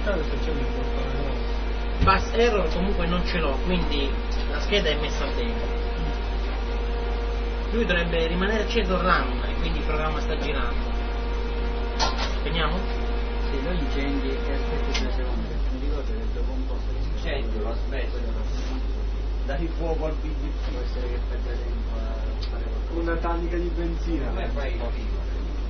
cercare se c'è l'importante. Bus error comunque non ce l'ho, quindi la scheda è messa bene. Lui dovrebbe rimanere acceso run e quindi il programma sta girando. Spegniamo? Sì, lo incendi e aspetti 2 secondi, perché mi ricordo che dopo un po' se Incendio, lo aspetto. Dai fuoco al BBT. può essere che perde tempo a fare qualcosa. Una tanica di benzina. Come fai?